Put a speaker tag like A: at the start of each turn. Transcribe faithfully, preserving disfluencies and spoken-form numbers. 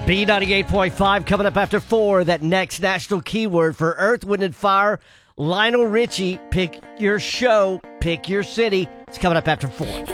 A: B ninety-eight point five coming up after four. That next national keyword for Earth, Wind, and Fire. Lionel Richie, pick your show, pick your city. It's coming up after four.